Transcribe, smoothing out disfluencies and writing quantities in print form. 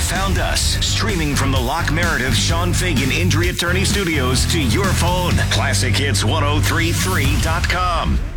found us, streaming from the Locke Meredith Sean Fagan Injury Attorney Studios to your phone. ClassicHits1033.com.